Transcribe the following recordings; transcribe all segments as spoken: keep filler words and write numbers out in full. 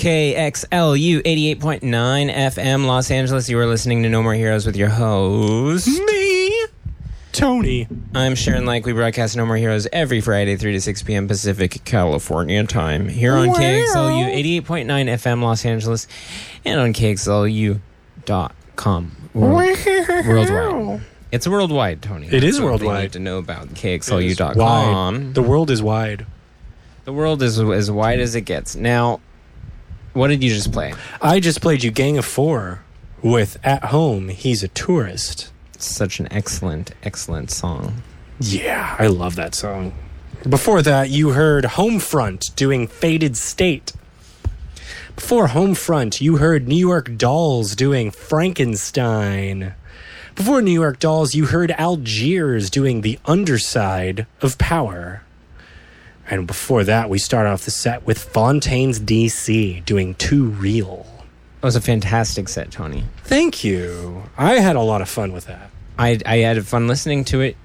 K X L U eighty-eight point nine F M Los Angeles. You are listening to No More Heroes with your host, me, Tony. I'm Sharon Like. We broadcast No More Heroes every Friday, three to six p.m. Pacific California time, here on wow. K X L U eighty-eight point nine F M Los Angeles and on K X L U dot com world, worldwide. It's worldwide, Tony. It is That's what worldwide. they need to know about K X L U dot com. The world is wide. The world is as wide as it gets. Now, what did you just play? I just played you Gang of Four with At Home, He's a Tourist. Such an excellent, excellent song. Yeah, I love that song. Before that, you heard Homefront doing Faded State. Before Homefront, you heard New York Dolls doing Frankenstein. Before New York Dolls, you heard Algiers doing The Underside of Power. And before that, we start off the set with Fontaines D C doing Too Real. It was a fantastic set, Tony. Thank you. I had a lot of fun with that. I, I had fun listening to it.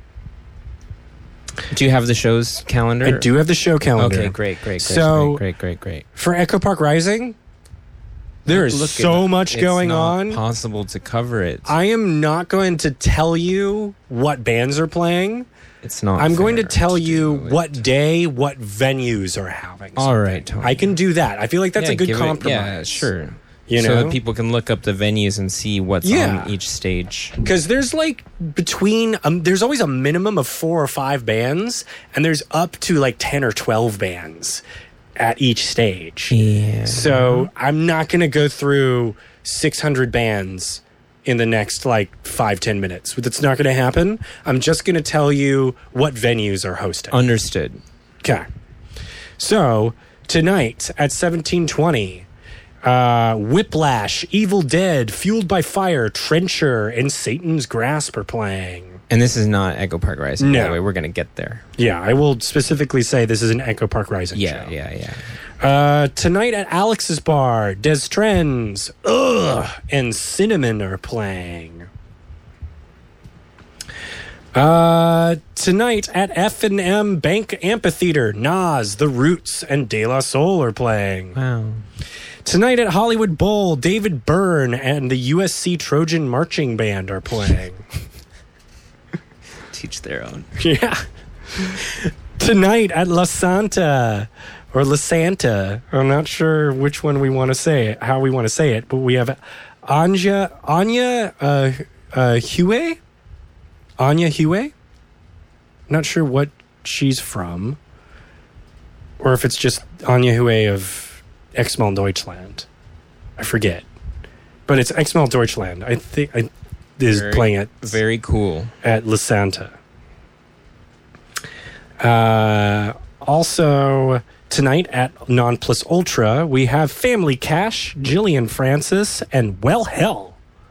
Do you have the show's calendar? I do have the show calendar. Okay, great, great, great, so, great, great, great, great. For Echo Park Rising, there is Look, so it, much it's going not on. Possible to cover it. I am not going to tell you what bands are playing. It's not. I'm going to fair tell to you do what it. day, what venues are having. All something. right, Tony. I can do that. I feel like that's Yeah, a good give it- compromise. yeah, sure. You so know? that people can look up the venues and see what's Yeah. on each stage. Because there's like between, um, there's always a minimum of four or five bands, and there's up to like ten or twelve bands at each stage. Yeah. So I'm not going to go through six hundred bands in the next like five, ten minutes. That's not going to happen. I'm just going to tell you what venues are hosting. Understood. Okay. So tonight at seventeen twenty, uh, Whiplash, Evil Dead, Fueled by Fire, Trencher, and Satan's Grasp are playing. And this is not Echo Park Rising. No. By the way, we're going to get there. Yeah, I will specifically say this is an Echo Park Rising Yeah, show. yeah, yeah. Uh, tonight at Alex's Bar, Des Trends, Ugh, and Cinnamon are playing. Uh, tonight at F and M Bank Amphitheater, Nas, The Roots, and De La Soul are playing. Wow. Tonight at Hollywood Bowl, David Byrne and the U S C Trojan Marching Band are playing. Teach their own. Yeah. Tonight at La Santa, or La Santa. I'm not sure which one we want to say it, how we want to say it, but we have Anya, Anya uh, uh, Hue? Anya Hue? Not sure what she's from, or if it's just Anya Hue of Exmal Deutschland. I forget. But it's Exmal Deutschland. I think I is Very- playing it Very cool. at La Santa. Uh, also, tonight at Non Plus Ultra, we have Family Cash, Jillian Francis, and Well Hell.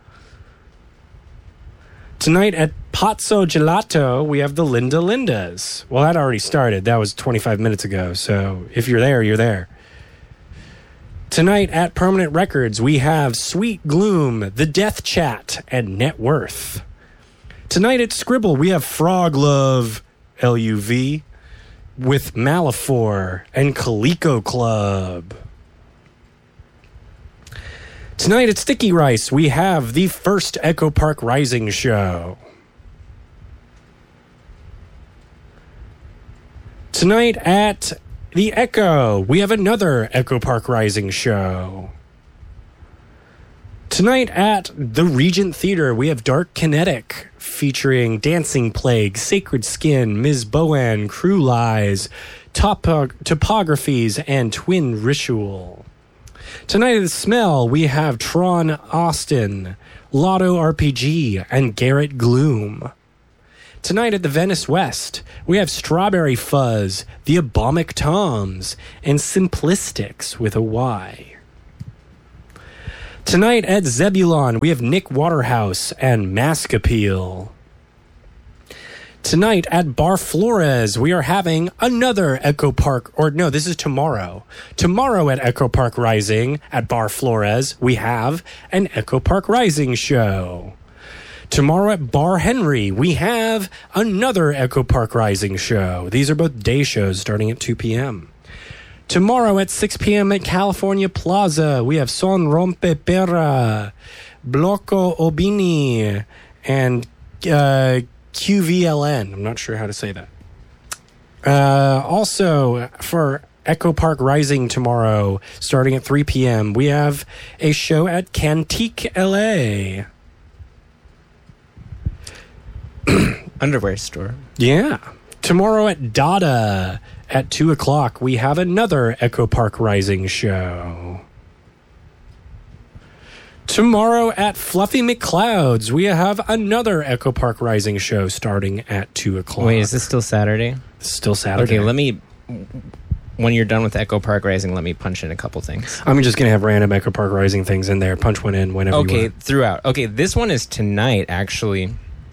Tonight at Pazzo Gelato, we have the Linda Lindas. Well, that already started. That was twenty-five minutes ago. So if you're there, you're there. Tonight at Permanent Records, we have Sweet Gloom, The Death Chat, and Net Worth. Tonight at Scribble, we have Frog Love, L U V, with Malafor and Coleco Club. Tonight at Sticky Rice, we have the first Echo Park Rising show. Tonight at the Echo, we have another Echo Park Rising show. Tonight at the Regent Theater, we have Dark Kinetic, featuring Dancing Plague, Sacred Skin, Miz Boan, Crew Lies, Topo- Topographies, and Twin Ritual. Tonight at the Smell, we have Tron Austin, Lotto R P G, and Garrett Gloom. Tonight at the Venice West, we have Strawberry Fuzz, The Abomic Toms, and Simplistics with a Y. Tonight at Zebulon, we have Nick Waterhouse and Mask Appeal. Tonight at Bar Flores, we are having another Echo Park, or no, this is tomorrow. Tomorrow at Echo Park Rising at Bar Flores, we have an Echo Park Rising show. Tomorrow at Bar Henry, we have another Echo Park Rising show. These are both day shows starting at two p.m. Tomorrow at six p.m. at California Plaza, we have Son Rompe Pera, Bloco Obini, and uh, Q V L N. I'm not sure how to say that. Uh, also, for Echo Park Rising tomorrow, starting at three p.m., we have a show at Cantique L A. Underwear store. Yeah. Tomorrow at Dada at two o'clock, we have another Echo Park Rising show. Tomorrow at Fluffy McCloud's, we have another Echo Park Rising show starting at two o'clock. Wait, is this still Saturday? Still Saturday. Okay, let me... When you're done with Echo Park Rising, let me punch in a couple things. I'm just going to have random Echo Park Rising things in there. Punch one in whenever okay, you want. Okay, throughout. Okay, this one is tonight, actually.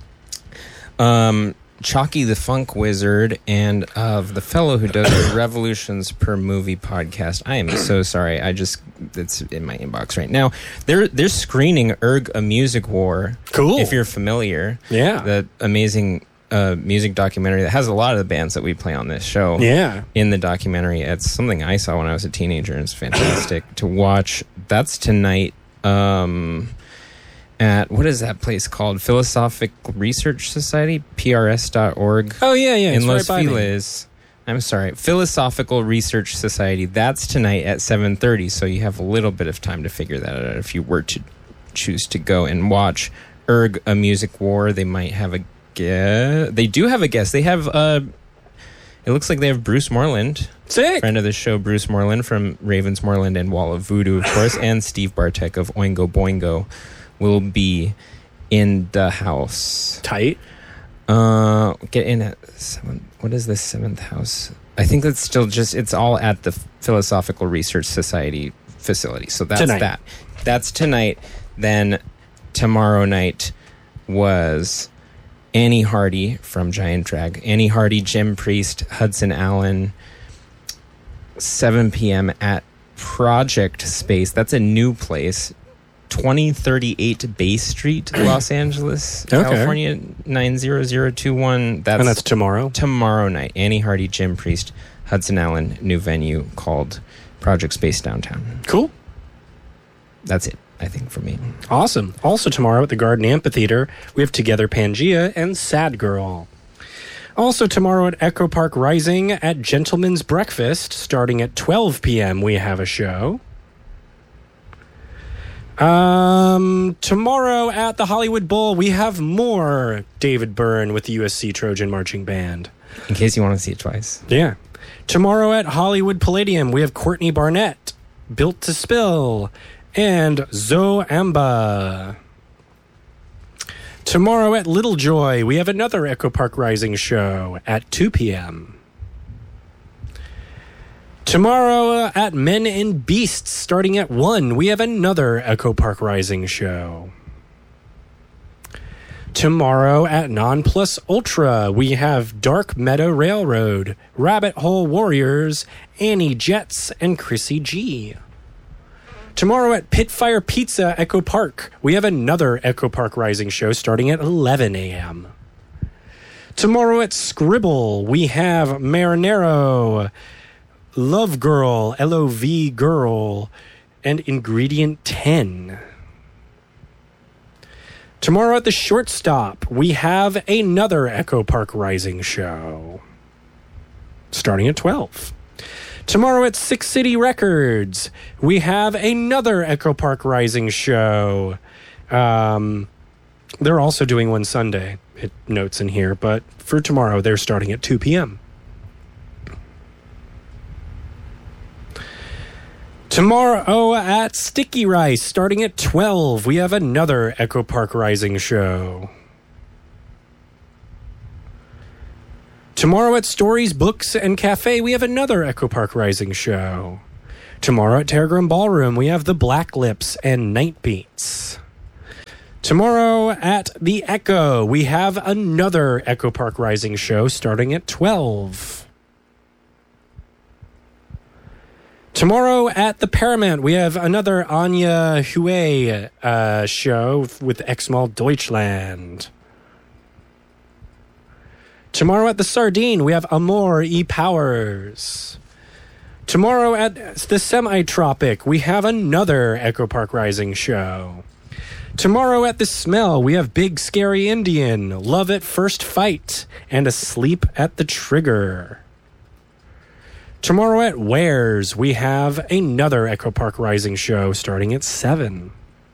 Um... Chalky the Funk Wizard and of the fellow who does the Revolutions Per Movie podcast. I am so sorry. I just, it's in my inbox right now. They're they're screening Erg A Music War. Cool. If you're familiar. Yeah. The amazing uh, music documentary that has a lot of the bands that we play on this show. Yeah. In the documentary. It's something I saw when I was a teenager, and it's fantastic to watch. That's tonight. Um... At, what is that place called? Philosophical Research Society? P R S dot org. Oh, yeah, yeah. In It's Los right by me. Feliz. I'm sorry. Philosophical Research Society. That's tonight at seven thirty, so you have a little bit of time to figure that out if you were to choose to go and watch Erg A Music War. They might have a guest. They do have a guest. They have, uh, it looks like they have Bruce Moreland. Sick. Friend of the show, Bruce Moreland from Ravens Moreland and Wall of Voodoo, of course, and Steve Bartek of Oingo Boingo will be in the house. Tight. Uh, get in at seven. What is the seventh house? I think that's still just, it's all at the Philosophical Research Society facility. So that's Tonight. that. That's tonight. Then tomorrow night was Annie Hardy from Giant Drag. Annie Hardy, Jim Priest, Hudson Allen, seven p.m. at Project Space. That's a new place. twenty thirty-eight Bay Street, Los Angeles, Okay. California, nine zero zero two one. That's, And that's tomorrow? tomorrow night. Annie Hardy, Jim Priest, Hudson Allen, new venue called Project Space Downtown. Cool. That's it, I think, for me. Awesome. Also tomorrow at the Garden Amphitheater, we have Together Pangea and Sad Girl. Also tomorrow at Echo Park Rising at Gentleman's Breakfast, starting at twelve p.m., we have a show. Um, tomorrow at the Hollywood Bowl, we have more David Byrne with the U S C Trojan Marching Band. In case you want to see it twice. Yeah. Tomorrow at Hollywood Palladium, we have Courtney Barnett, Built to Spill, and Zoe Amba. Tomorrow at Little Joy, we have another Echo Park Rising show at two p.m. Tomorrow uh, at Men and Beasts, starting at one, we have another Echo Park Rising show. Tomorrow at Non Plus Ultra, we have Dark Meadow Railroad, Rabbit Hole Warriors, Annie Jets, and Chrissy G. Tomorrow at Pitfire Pizza Echo Park, we have another Echo Park Rising show starting at eleven a.m. Tomorrow at Scribble, we have Marinero, Love Girl, L O V Girl, and Ingredient ten. Tomorrow at the Shortstop, we have another Echo Park Rising show, starting at twelve. Tomorrow at Six City Records, we have another Echo Park Rising show. Um, they're also doing one Sunday, it notes in here, but for tomorrow, they're starting at two p.m. Tomorrow at Sticky Rice, starting at twelve, we have another Echo Park Rising show. Tomorrow at Stories, Books, and Cafe, we have another Echo Park Rising show. Tomorrow at Terragram Ballroom, we have the Black Lips and Night Beats. Tomorrow at the Echo, we have another Echo Park Rising show starting at twelve. Tomorrow at the Paramount, we have another Anya Hue uh, show with Exmal Deutschland. Tomorrow at the Sardine, we have Amor E. Powers. Tomorrow at the Semi-Tropic, we have another Echo Park Rising show. Tomorrow at the Smell, we have Big Scary Indian, Love at First Fight, and Asleep at the Trigger. Tomorrow at Wares, we have another Echo Park Rising show starting at seven.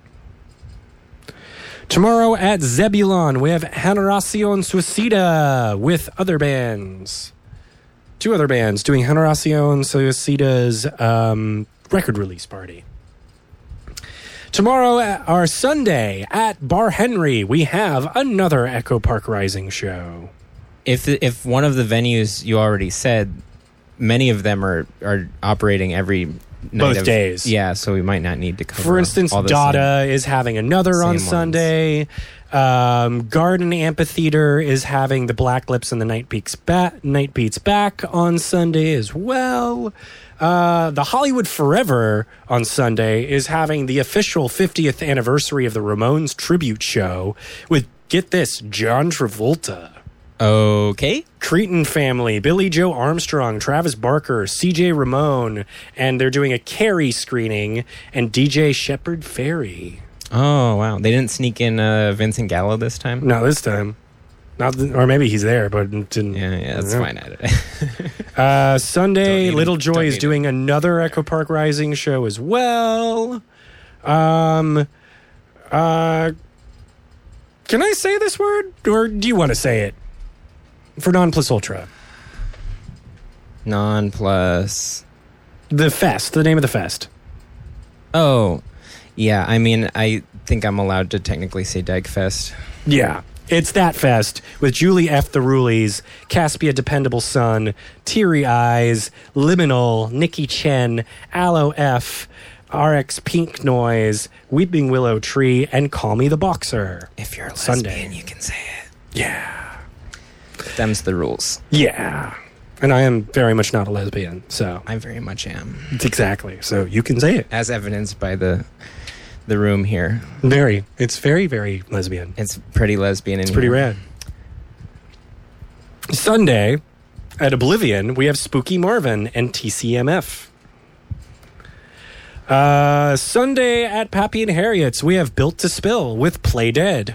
Tomorrow at Zebulon, we have Generación Suicida with other bands. Two other bands doing Generación Suicida's um, record release party. Tomorrow, at our Sunday, at Bar Henry, we have another Echo Park Rising show. If if one of the venues you already said, many of them are, are operating every night Both of, days. Yeah, so we might not need to cover. For instance, all the Dada same- is having another on same Sunday. Um, Garden Amphitheater is having the Black Lips and the Night Beats Back, Night Beats Back on Sunday as well. Uh, the Hollywood Forever on Sunday is having the official fiftieth anniversary of the Ramones tribute show with, get this, John Travolta. Okay. Cretin family, Billy Joe Armstrong, Travis Barker, C J Ramone, and they're doing a Carrie screening, and D J Shepard Fairey. Oh, wow. They didn't sneak in uh, Vincent Gallo this time? Not this time. Not th- or maybe he's there, but didn't. Yeah, yeah, that's yeah. fine. Uh, Sunday, Don't need Little him. Joy Don't is need doing another Echo Park Rising show as well. Um, uh, can I say this word, or do you want to say it? For Non Plus Ultra. Non plus. The fest, the name of the fest. Oh, yeah. I mean, I think I'm allowed to technically say Degfest. Yeah. It's that fest with Julie F. The Rulies, Caspia Dependable Sun, Teary Eyes, Liminal, Nikki Chen, Aloe F, R X Pink Noise, Weeping Willow Tree, and Call Me the Boxer. If you're a Sunday. lesbian, you can say it. Yeah. Them's the rules. Yeah. And I am very much not a lesbian, so. I very much am. Exactly. So you can say it. As evidenced by the the room here. Very. It's very, very lesbian. It's pretty lesbian in It's pretty here. rad. Sunday, at Oblivion, we have Spooky Marvin and T C M F. Uh, Sunday at Pappy and Harriet's, we have Built to Spill with Play Dead.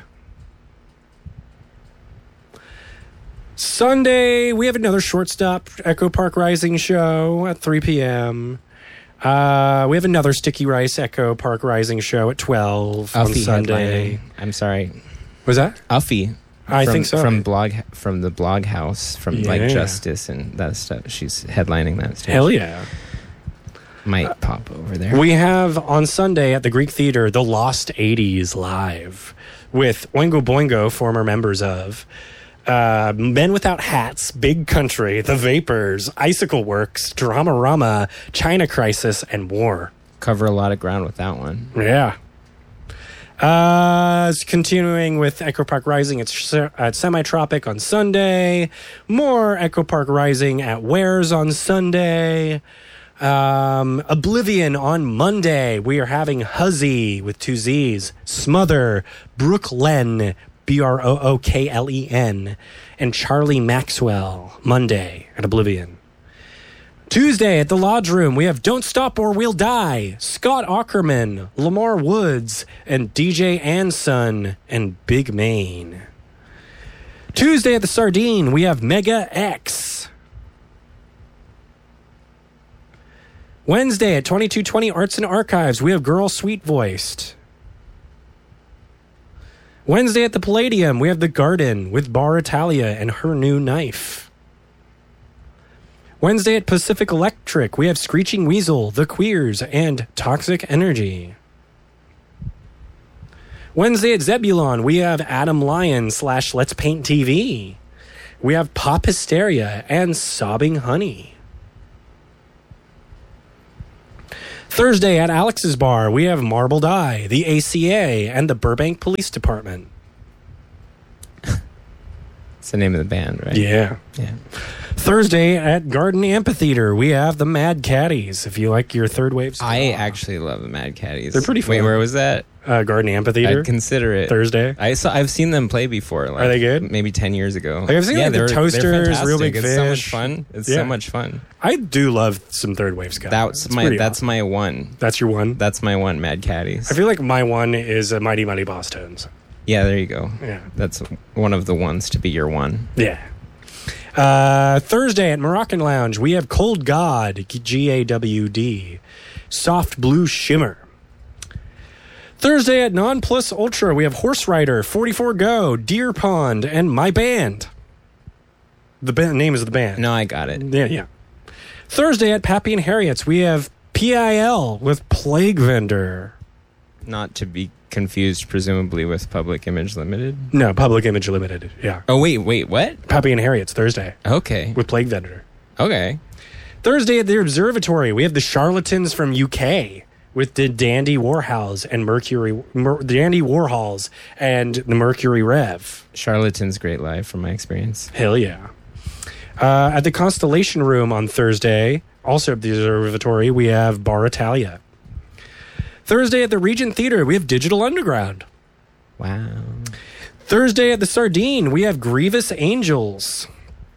Sunday, we have another shortstop Echo Park Rising show at three p.m. Uh, we have another Sticky Rice Echo Park Rising show at twelve on Uffy Sunday. headlining. I'm sorry. Was that? Uffy. I from, think so. From blog from the blog house from Yeah. like Justice and that stuff. She's headlining that stage. Hell yeah. Might pop over there. We have on Sunday at the Greek Theater the Lost eighties live with Oingo Boingo, former members of uh, Men Without Hats, Big Country, The Vapors, Icicle Works, Dramarama, China Crisis, and more. Cover a lot of ground with that one. Yeah. Uh, it's continuing with Echo Park Rising at, at Semi-Tropic on Sunday. More Echo Park Rising at Wares on Sunday. Um, Oblivion on Monday. We are having Huzzy with two Z's, Smother, Brooklen, B R O O K L E N, and Charlie Maxwell Monday at Oblivion. Tuesday at the Lodge Room, we have Don't Stop or We'll Die, Scott Ackerman, Lamar Woods, and D J Anson and Big Maine. Tuesday at the Sardine, we have Mega X. Wednesday at twenty-two twenty Arts and Archives, we have Girl Sweet Voiced. Wednesday at the Palladium, we have The Garden with Bar Italia and Her New Knife. Wednesday at Pacific Electric, we have Screeching Weasel, The Queers, and Toxic Energy. Wednesday at Zebulon, we have Adam Lyon slash Let's Paint T V. We have Pop Hysteria and Sobbing Honey. Thursday at Alex's Bar, we have Marbled Eye, the A C A, and the Burbank Police Department. It's the name of the band, right? Yeah. Yeah. Thursday at Garden Amphitheater, we have the Mad Caddies, if you like your third wave ska. I actually love the Mad Caddies. They're pretty fun. Wait, where was that? uh, Garden Amphitheater. I'd consider it. Thursday. I saw, I've seen them play before. Like, Are they good? Maybe ten years ago. Like, I've seen yeah, like, the they're, Toasters, they're fantastic. Real Big It's Fish. so much fun. It's Yeah. so much fun. I do love some third wave ska. That's It's my pretty that's awesome. my one. That's your one? That's my one, Mad Caddies. I feel like my one is a Mighty Mighty Boss Tones. Yeah, there you go. Yeah. That's one of the ones to be your one. Yeah. Uh, Thursday at Moroccan Lounge, we have Cold God, G A W D, Soft Blue Shimmer. Thursday at Non Plus Ultra, we have Horse Rider, forty-four Go, Deer Pond, and My Band. The band, name is of the band. No, I got it. Yeah, yeah. Thursday at Pappy and Harriet's, we have P I L with Plague Vendor. Not to be confused, presumably, with Public Image Limited. No, Public Image Limited. Yeah. Oh, wait, wait, what? Pappy and Harriet's Thursday Okay. with Plague Vendor. Okay. Thursday at the Observatory, we have the Charlatans from U K with the Dandy Warhols and Mercury, Mer, Dandy Warhols and the Mercury Rev. Charlatan's great live from my experience. Hell yeah. Uh, at the Constellation Room on Thursday, also at the Observatory, we have Bar Italia. Thursday at the Regent Theater, we have Digital Underground. Wow. Thursday at the Sardine, we have Grievous Angels.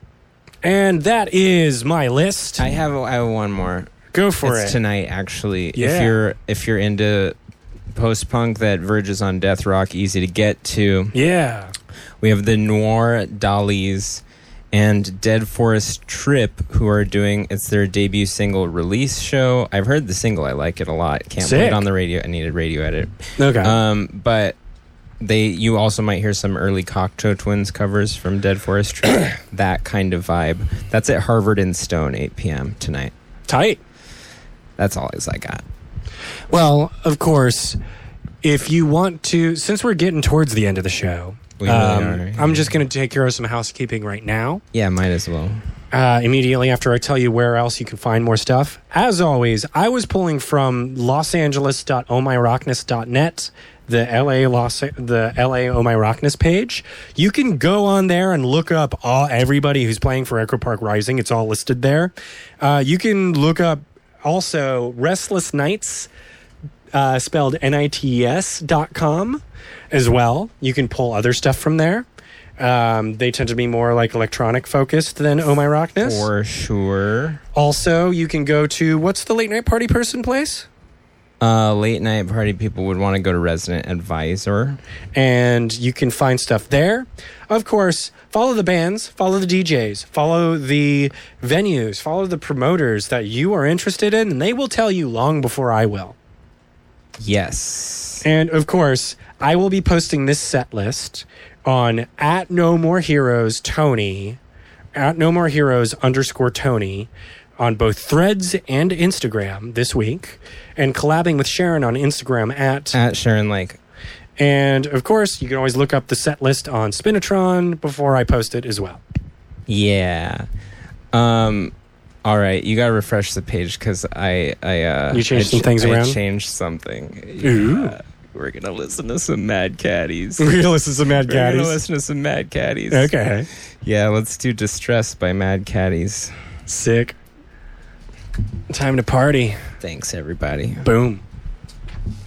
And that is my list. I have I have one more. Go for it's it. tonight, actually. Yeah. If you're if you're into post punk that verges on death rock, easy to get to. Yeah. We have the Noir Dollies and Dead Forest Trip, who are doing it's their debut single release show. I've heard the single. I like it a lot. Can't play Sick. it on the radio. I need a radio edit. Okay. Um, but they you also might hear some early Cocteau Twins covers from Dead Forest Trip. That kind of vibe. That's at Harvard and Stone, eight p.m. tonight. Tight. That's all as I got. Well, of course, if you want to, since we're getting towards the end of the show, We really um, are, yeah. I'm just going to take care of some housekeeping right now. Yeah, might as well. Uh, immediately after I tell you where else you can find more stuff. As always, I was pulling from los angeles dot oh my rockness dot net, the L A Los, the L A Oh My Rockness page. You can go on there and look up all everybody who's playing for Echo Park Rising. It's all listed there. Uh, you can look up also Restless Nights, uh, spelled N I T E S dot com as well. You can pull other stuff from there. Um, they tend to be more like electronic focused than Oh My Rockness. For sure. Also, you can go to, what's the late night party person place? Uh, late night party people would want to go to Resident Advisor. And you can find stuff there. Of course, follow the bands, follow the D Js, follow the venues, follow the promoters that you are interested in, and they will tell you long before I will. Yes. And of course, I will be posting this set list on at No More Heroes Tony, at No More Heroes underscore Tony, on both Threads and Instagram this week, and collabing with Sharon on Instagram at At Sharon Lake. And of course, you can always look up the set list on Spinatron before I post it as well. Yeah. Um. All right, you gotta refresh the page because I I uh You changed I some things I around? changed something. Ooh. Yeah. We're gonna listen to some Mad Caddies. We're gonna listen to some Mad We're gonna Caddies. listen to some Mad Caddies. Okay. Yeah, let's do Distress by Mad Caddies. Sick. Time to party. Thanks, everybody. Boom.